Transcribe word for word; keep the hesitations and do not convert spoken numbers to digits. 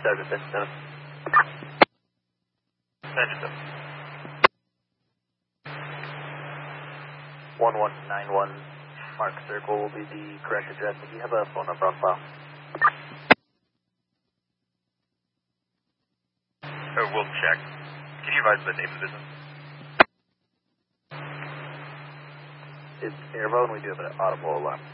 Sergeant fifty-seven. Sergeant seven. one one nine one Mark Circle will be the correct address. If you have a phone number on file. Oh, we'll check. Can you advise the name of the business? It's Airvo, and we do have an audible alarm.